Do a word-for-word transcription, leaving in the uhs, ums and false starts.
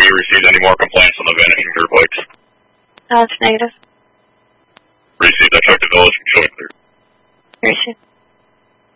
you received any more complaints on the vanishing dirt bikes? No, it's negative. Received. I checked the village and showing clear. Received.